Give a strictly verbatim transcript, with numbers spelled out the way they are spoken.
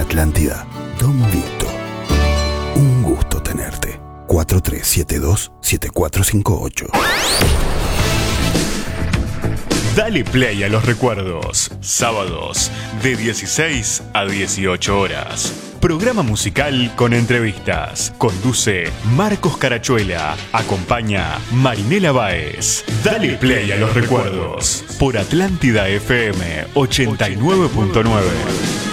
Atlántida, Don Vito. Un gusto tenerte. cuatro tres siete dos, siete cuatro cinco ocho. Dale play a los recuerdos. Sábados de dieciséis a dieciocho horas. Programa musical con entrevistas. Conduce Marcos Carachuela. Acompaña Marinela Báez. Dale play a los recuerdos. Por Atlántida F M ochenta y nueve punto nueve.